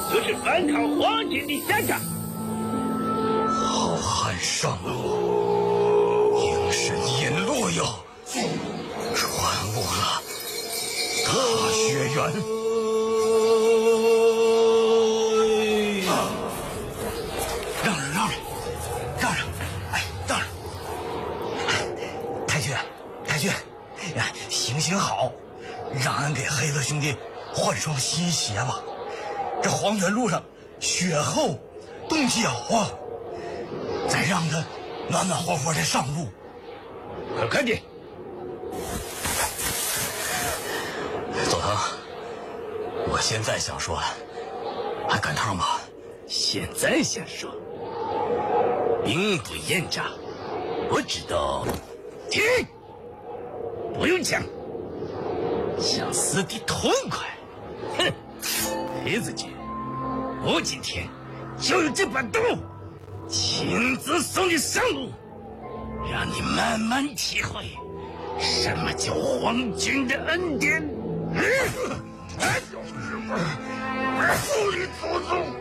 就是反抗皇军的下场。 好汉上路，应是引路哟，传误了大雪原。让让，哎，让让！太君，行好，让俺给黑子兄弟换双新鞋吧。这黄泉路上雪厚，冻脚啊，再让他暖暖和和的上路。 快点！ 佐藤，我现在想说，还赶趟吗？ 现在想说，兵不厌诈，我知道。停！不用抢，想死的痛快。哼，黑子君，我今天就用这把刀亲自送你上路，让你慢慢体会什么叫皇军的恩典。 小师傅，不许走走！